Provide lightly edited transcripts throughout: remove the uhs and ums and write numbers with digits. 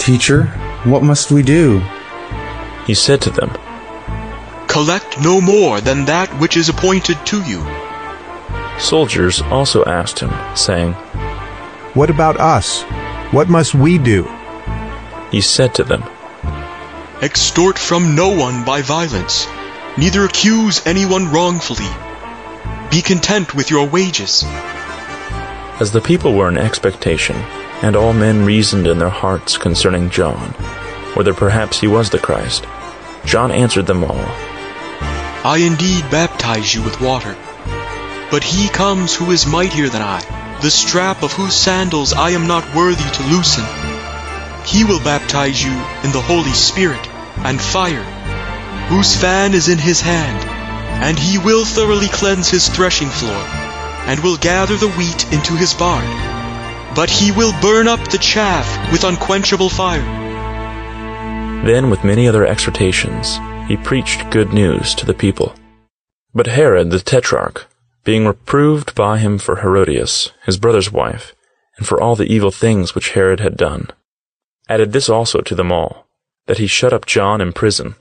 "Teacher, what must we do?" He said to them, "Collect no more than that which is appointed to you." Soldiers also asked him, saying, "What about us? What must we do?" He said to them, Extort from no one by violence, neither accuse anyone wrongfully. Be content with your wages. As the people were in expectation, and all men reasoned in their hearts concerning John, whether perhaps he was the Christ, John answered them all, I indeed baptize you with water, but he comes who is mightier than I, the strap of whose sandals I am not worthy to loosen. He will baptize you in the Holy Spirit and fire, whose fan is in his hand, and he will thoroughly cleanse his threshing floor, and will gather the wheat into his barn, but he will burn up the chaff with unquenchable fire. Then with many other exhortations he preached good news to the people. But Herod the Tetrarch, being reproved by him for Herodias, his brother's wife, and for all the evil things which Herod had done, added this also to them all, that he shut up John in prison.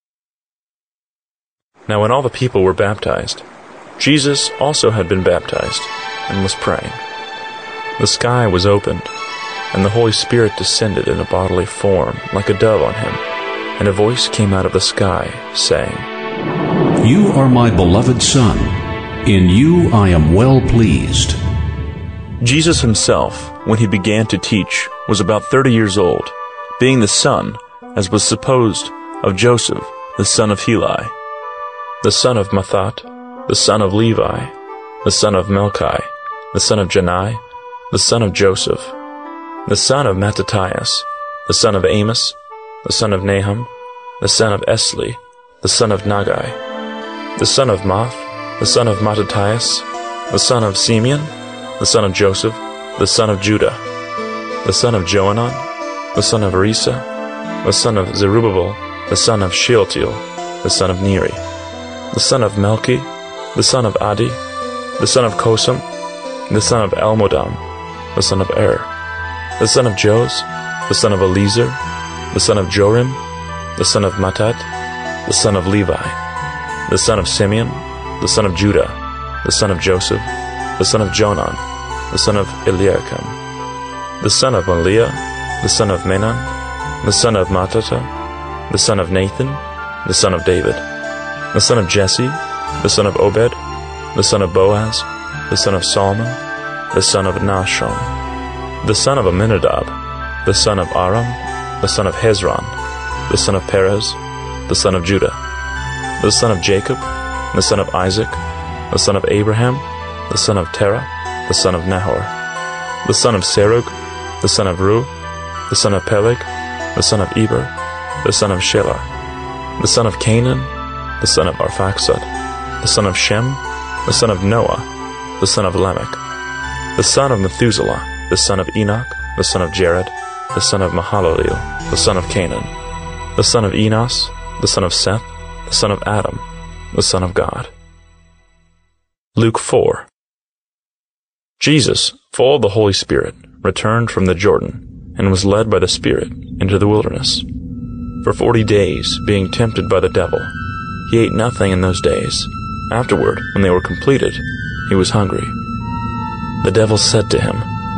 Now when all the people were baptized, Jesus also had been baptized, and was praying. The sky was opened, and the Holy Spirit descended in a bodily form, like a dove on him, and a voice came out of the sky, saying, You are my beloved Son. In you I am well pleased. Jesus himself, when he began to teach, was about 30 years old, being the son, as was supposed, of Joseph, the son of Heli, the son of Mathat, the son of Levi, the son of Melchi, the son of Janai, the son of Joseph, the son of Mattathias, the son of Amos, the son of Nahum, the son of Esli, the son of Nagai, the son of Math, the son of Mattathias, the son of Simeon, the son of Joseph, the son of Judah, the son of Johanan, the son of Risa, the son of Zerubbabel, the son of Shealtiel, the son of Neri, the son of Melchi, the son of Adi, the son of Kosam, the son of Elmodam, the son of Er, the son of Jos, the son of Eliezer, the son of Jorim, the son of Mattat, the son of Levi, the son of Simeon, the son of Judah, the son of Joseph, the son of Jonan, the son of Eliakim, the son of Maliah, the son of Menan, the son of Mattata, the son of Nathan, the son of David, the son of Jesse, the son of Obed, the son of Boaz, the son of Salmon, the son of Nahshon, the son of Amminadab, the son of Aram, the son of Hezron, the son of Perez, the son of Judah, the son of Jacob, the son of Isaac, the son of Abraham, the son of Terah, the son of Nahor, the son of Serug, the son of Ru, the son of Peleg, the son of Eber, the son of Shelah, the son of Canaan, the son of Arphaxad, the son of Shem, the son of Noah, the son of Lamech, the son of Methuselah, the son of Enoch, the son of Jared, the son of Mahalaleel, the son of Canaan, the son of Enos, the son of Seth, the son of Adam, the son of God. Luke 4. Jesus, full of the Holy Spirit, returned from the Jordan, and was led by the Spirit into the wilderness. For 40 days, being tempted by the devil, he ate nothing in those days. Afterward, when they were completed, he was hungry. The devil said to him,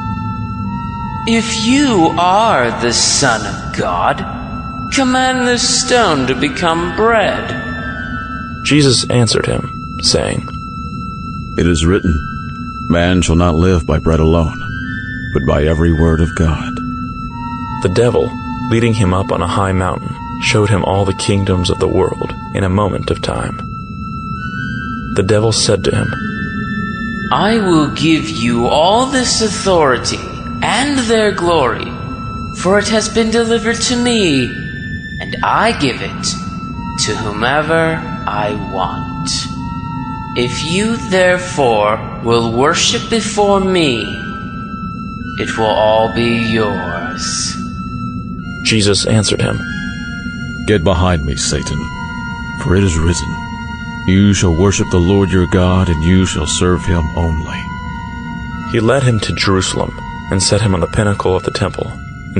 If you are the Son of God, command this stone to become bread. Jesus answered him, saying, It is written, Man shall not live by bread alone, but by every word of God. The devil, leading him up on a high mountain, showed him all the kingdoms of the world in a moment of time. The devil said to him, I will give you all this authority and their glory, for it has been delivered to me, and I give it to whomever I want. If you therefore will worship before me, it will all be yours. Jesus answered him, Get behind me, Satan, for it is written, You shall worship the Lord your God, and you shall serve him only. He led him to Jerusalem, and set him on the pinnacle of the temple,